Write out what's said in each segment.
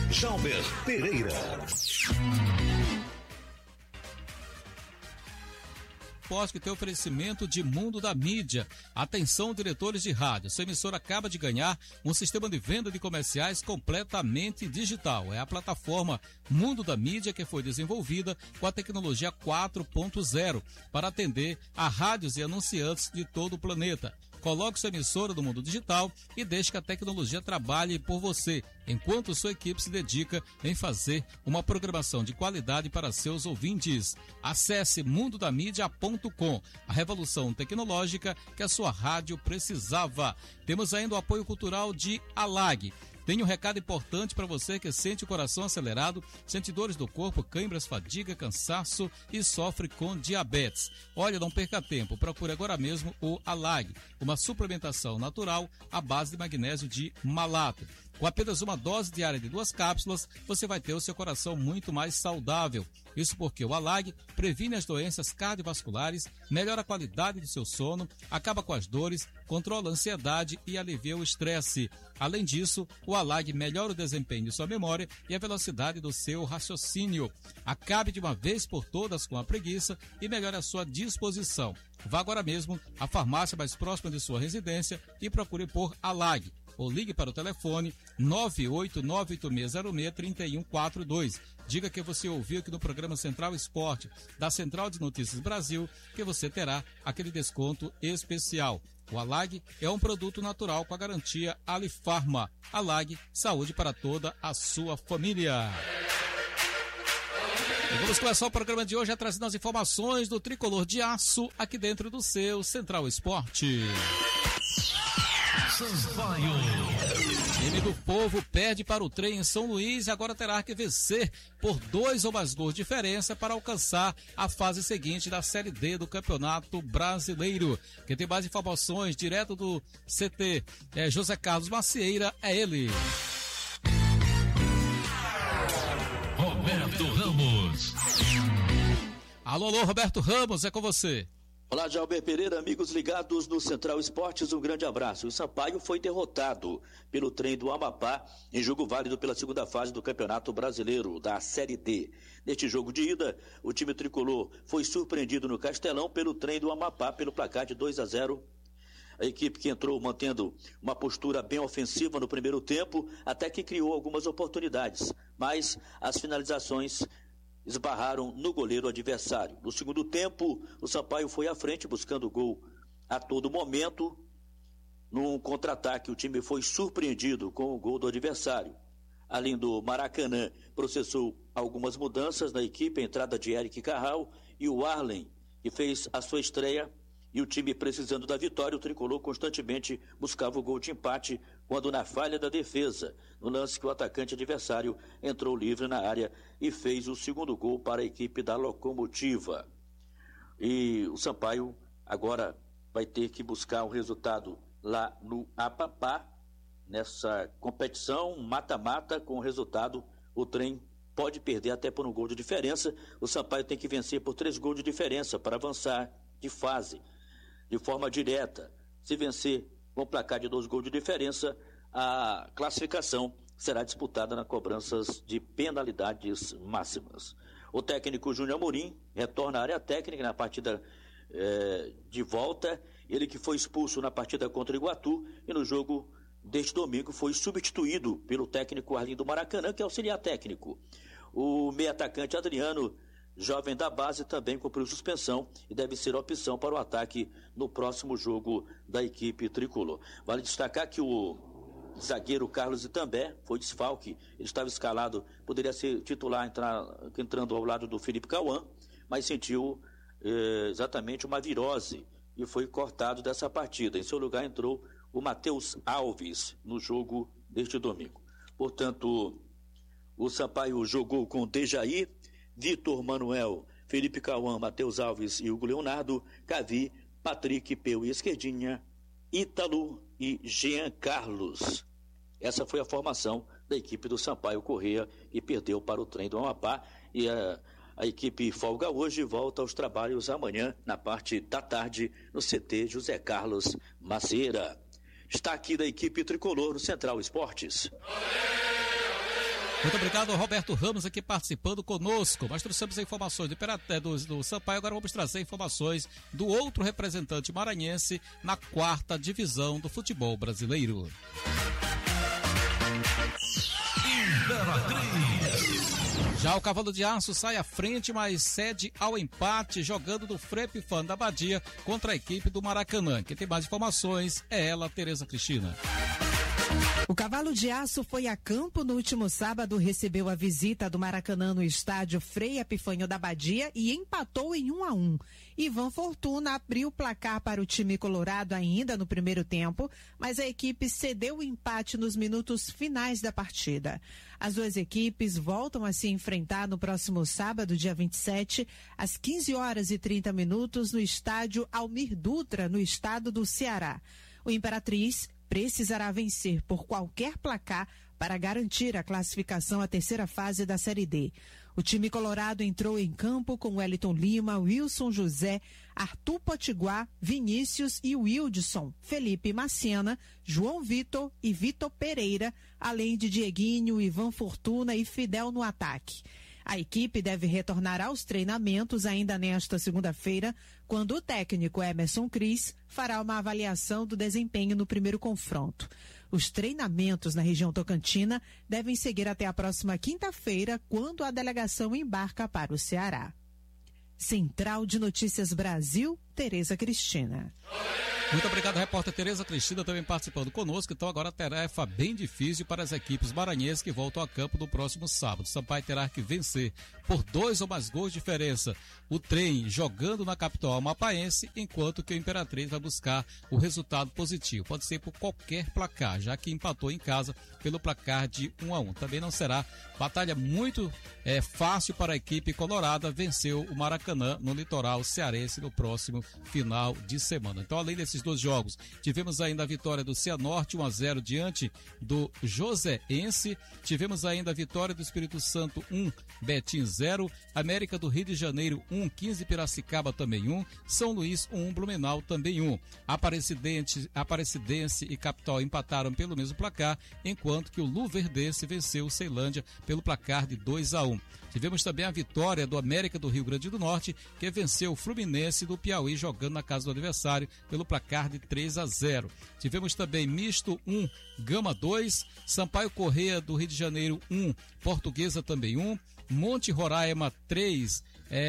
Jalber Pereira. Que tem oferecimento de Mundo da Mídia. Atenção, diretores de rádio. Sua emissora acaba de ganhar um sistema de venda de comerciais completamente digital. É a plataforma Mundo da Mídia que foi desenvolvida com a tecnologia 4.0 para atender a rádios e anunciantes de todo o planeta. Coloque sua emissora do mundo digital e deixe que a tecnologia trabalhe por você, enquanto sua equipe se dedica em fazer uma programação de qualidade para seus ouvintes. Acesse mundodamídia.com, a revolução tecnológica que a sua rádio precisava. Temos ainda o apoio cultural de Alag. Tenho um recado importante para você que sente o coração acelerado, sente dores do corpo, câimbras, fadiga, cansaço e sofre com diabetes. Olha, não perca tempo, procure agora mesmo o Alag, uma suplementação natural à base de magnésio de malato. Com apenas uma dose diária de 2 cápsulas, você vai ter o seu coração muito mais saudável. Isso porque o Alag previne as doenças cardiovasculares, melhora a qualidade do seu sono, acaba com as dores, controla a ansiedade e alivia o estresse. Além disso, o Alag melhora o desempenho de sua memória e a velocidade do seu raciocínio. Acabe de uma vez por todas com a preguiça e melhore a sua disposição. Vá agora mesmo à farmácia mais próxima de sua residência e procure por Alag. Ou ligue para o telefone 98986063142. Diga que você ouviu aqui no programa Central Esporte, da Central de Notícias Brasil, que você terá aquele desconto especial. O Alag é um produto natural com a garantia Alifarma. Alag, saúde para toda a sua família. E vamos começar o programa de hoje trazendo as informações do Tricolor de Aço aqui dentro do seu Central Esporte. Sampaio. Time do Povo perde para o Trem em São Luís e agora terá que vencer por 2 ou mais gols de diferença para alcançar a fase seguinte da Série D do Campeonato Brasileiro. Quem tem mais informações direto do CT José Carlos Macieira é ele. Roberto Ramos. Alô, Roberto Ramos, é com você. Olá, Jalber Pereira, amigos ligados no Central Esportes, um grande abraço. O Sampaio foi derrotado pelo Trem do Amapá em jogo válido pela segunda fase do Campeonato Brasileiro, da Série D. Neste jogo de ida, o time tricolor foi surpreendido no Castelão pelo Trem do Amapá pelo placar de 2-0. A equipe que entrou mantendo uma postura bem ofensiva no primeiro tempo, até que criou algumas oportunidades, mas as finalizações esbarraram no goleiro adversário. No segundo tempo, o Sampaio foi à frente buscando gol a todo momento. Num contra-ataque, o time foi surpreendido com o gol do adversário. Além do Maracanã, processou algumas mudanças na equipe, a entrada de Eric Carral e o Arlen, que fez a sua estreia. E o time precisando da vitória, o tricolor constantemente buscava o gol de empate, quando na falha da defesa, no lance que o atacante adversário entrou livre na área e fez o segundo gol para a equipe da Locomotiva. E o Sampaio agora vai ter que buscar o resultado lá no Apapá, nessa competição mata-mata. Com o resultado, o Trem pode perder até por um gol de diferença. O Sampaio tem que vencer por 3 gols de diferença para avançar de fase de forma direta. Se vencer com o placar de 2 gols de diferença, a classificação será disputada nas cobranças de penalidades máximas. O técnico Júnior Amorim retorna à área técnica na partida de volta. Ele que foi expulso na partida contra o Iguatu e no jogo deste domingo foi substituído pelo técnico Arlindo Maracanã, que é auxiliar técnico. O meio atacante Adriano, jovem da base, também cumpriu suspensão e deve ser opção para o ataque no próximo jogo da equipe tricolor. Vale destacar que o zagueiro Carlos Itambé foi desfalque. Ele estava escalado, poderia ser titular entrando ao lado do Felipe Cauã, mas sentiu exatamente uma virose e foi cortado dessa partida. Em seu lugar entrou o Matheus Alves no jogo deste domingo. Portanto, o Sampaio jogou com Dejaí, Vitor Manuel, Felipe Cauã, Matheus Alves e Hugo Leonardo, Cavi, Patrick, Peu e Esquerdinha, Ítalo e Jean Carlos. Essa foi a formação da equipe do Sampaio Corrêa, que perdeu para o Trem do Amapá. E a equipe folga hoje e volta aos trabalhos amanhã, na parte da tarde, no CT José Carlos Macieira. Está aqui da equipe tricolor no Central Esportes. Muito obrigado ao Roberto Ramos aqui participando conosco. Nós trouxemos informações do Sampaio, agora vamos trazer informações do outro representante maranhense na 4ª divisão do futebol brasileiro. Já o Cavalo de Aço sai à frente, mas cede ao empate, jogando no Frepifan da Badia contra a equipe do Maracanã. Quem tem mais informações é ela, Tereza Cristina. O Cavalo de Aço foi a campo no último sábado, recebeu a visita do Maracanã no estádio Frei Epifânio da Badia e empatou em 1-1. Ivan Fortuna abriu o placar para o time colorado ainda no primeiro tempo, mas a equipe cedeu o empate nos minutos finais da partida. As duas equipes voltam a se enfrentar no próximo sábado, dia 27, às 15h30, no estádio Almir Dutra, no estado do Ceará. O Imperatriz precisará vencer por qualquer placar para garantir a classificação à terceira fase da Série D. O time colorado entrou em campo com Wellington Lima, Wilson José, Arthur Potiguar, Vinícius e Wildson, Felipe Maciana, João Vitor e Vitor Pereira, além de Dieguinho, Ivan Fortuna e Fidel no ataque. A equipe deve retornar aos treinamentos ainda nesta segunda-feira, quando o técnico Emerson Cris fará uma avaliação do desempenho no primeiro confronto. Os treinamentos na região tocantina devem seguir até a próxima quinta-feira, quando a delegação embarca para o Ceará. Central de Notícias Brasil, Tereza Cristina. Muito obrigado, repórter Tereza Cristina, também participando conosco. Então agora a tarefa bem difícil para as equipes maranhenses que voltam a campo no próximo sábado. O Sampaio terá que vencer por 2 ou mais gols de diferença o Trem jogando na capital amapaense, enquanto que o Imperatriz vai buscar o resultado positivo. Pode ser por qualquer placar, já que empatou em casa pelo placar de 1-1. Também não será batalha muito fácil para a equipe colorada vencer o Maracanã no litoral cearense no próximo final de semana. Então, além desses 2 jogos, tivemos ainda a vitória do Cianorte 1-0 diante do Joséense. Tivemos ainda a vitória do Espírito Santo 1, Betim 0, América do Rio de Janeiro 1, 15 Piracicaba também 1, São Luís 1, Blumenau também 1. Aparecidense e Capital empataram pelo mesmo placar, enquanto que o Luverdense venceu o Ceilândia pelo placar de 2-1. Tivemos também a vitória do América do Rio Grande do Norte, que venceu o Fluminense do Piauí jogando na casa do adversário pelo placar de 3-0. Tivemos também Misto 1, Gama 2, Sampaio Corrêa do Rio de Janeiro 1, Portuguesa também 1, Monte Roraima 3,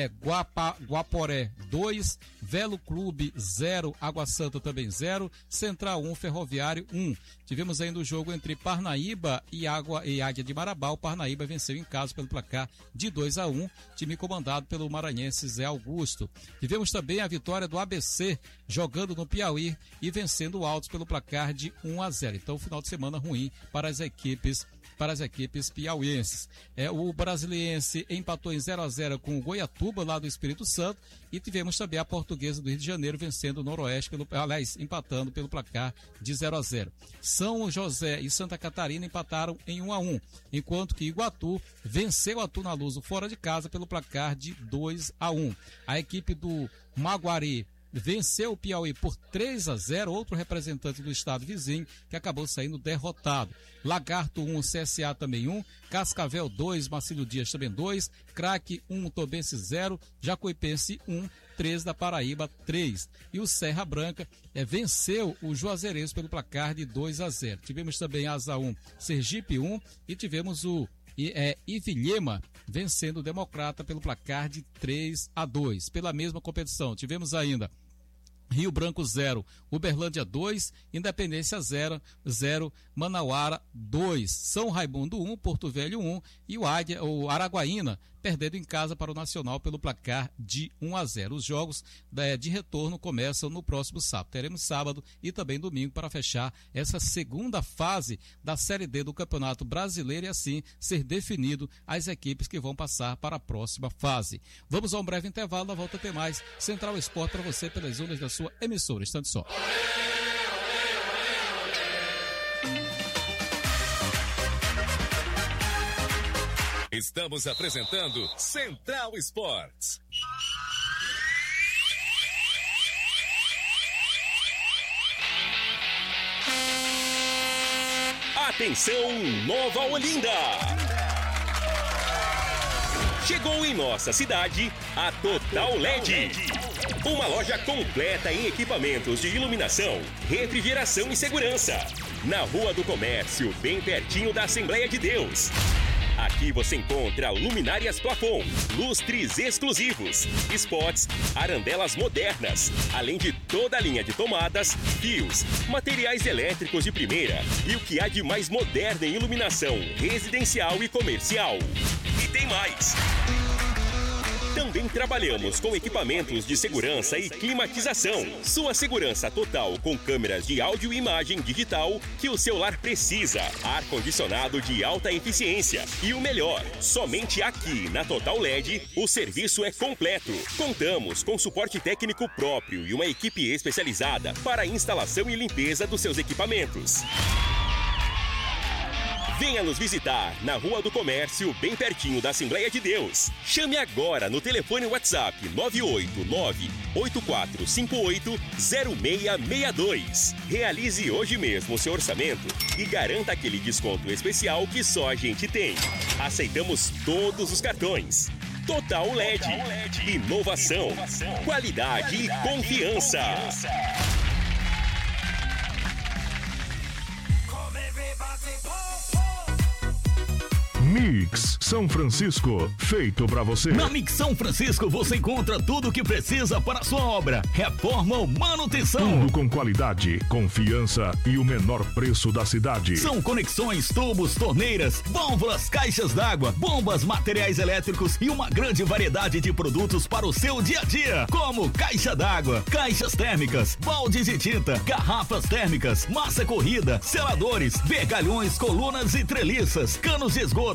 Guaporé 2, Velo Clube 0, Água Santa também 0, Central 1, Ferroviário 1. Tivemos ainda o jogo entre Parnaíba e Águia de Marabá. O Parnaíba venceu em casa pelo placar de 2-1, time comandado pelo maranhense Zé Augusto. Tivemos também a vitória do ABC jogando no Piauí e vencendo o Altos pelo placar de 1-0. Então, final de semana ruim para as equipes piauienses. O Brasiliense empatou em 0-0 com o Goiatuba, lá do Espírito Santo, e tivemos também a Portuguesa do Rio de Janeiro vencendo o Noroeste, empatando pelo placar de 0-0. São José e Santa Catarina empataram em 1-1, enquanto que Iguatu venceu a Tuna Luso fora de casa pelo placar de 2-1. A equipe do Maguari venceu o Piauí por 3-0, outro representante do estado vizinho que acabou saindo derrotado. Lagarto 1, CSA também 1, Cascavel 2, Marcílio Dias também 2, Craque 1, Tombense 0, Jacuipense 1, 3 da Paraíba 3. E o Serra Branca venceu o Juazeirense pelo placar de 2-0. Tivemos também Asa 1, Sergipe 1 e tivemos o Ivilhema vencendo o Democrata pelo placar de 3-2. Pela mesma competição, tivemos ainda Rio Branco 0, Uberlândia 2, Independência 0, Manauara 2, São Raimundo 1, Porto Velho 1 e o Araguaína perdendo em casa para o Nacional pelo placar de 1-0. Os jogos de retorno começam no próximo sábado. Teremos sábado e também domingo para fechar essa segunda fase da Série D do Campeonato Brasileiro e assim ser definido as equipes que vão passar para a próxima fase. Vamos a um breve intervalo, na volta tem mais Central Esporte para você pelas ondas da sua emissora. Instante só. Estamos apresentando Central Esportes. Atenção, Nova Olinda! Chegou em nossa cidade a Total LED. Uma loja completa em equipamentos de iluminação, refrigeração e segurança. Na Rua do Comércio, bem pertinho da Assembleia de Deus. Aqui você encontra luminárias plafon, lustres exclusivos, spots, arandelas modernas, além de toda a linha de tomadas, fios, materiais elétricos de primeira e o que há de mais moderno em iluminação residencial e comercial. E tem mais! Também trabalhamos com equipamentos de segurança e climatização. Sua segurança total com câmeras de áudio e imagem digital que o seu lar precisa. Ar-condicionado de alta eficiência. E o melhor, somente aqui na Total LED o serviço é completo. Contamos com suporte técnico próprio e uma equipe especializada para a instalação e limpeza dos seus equipamentos. Venha nos visitar na Rua do Comércio, bem pertinho da Assembleia de Deus. Chame agora no telefone WhatsApp 989-8458-0662. Realize hoje mesmo o seu orçamento e garanta aquele desconto especial que só a gente tem. Aceitamos todos os cartões. Total LED. Inovação, qualidade e confiança. Mix São Francisco, feito pra você. Na Mix São Francisco você encontra tudo o que precisa para a sua obra, reforma ou manutenção. Tudo com qualidade, confiança e o menor preço da cidade. São conexões, tubos, torneiras, válvulas, caixas d'água, bombas, materiais elétricos e uma grande variedade de produtos para o seu dia a dia, como caixa d'água, caixas térmicas, baldes de tinta, garrafas térmicas, massa corrida, seladores, vergalhões, colunas e treliças, canos de esgoto,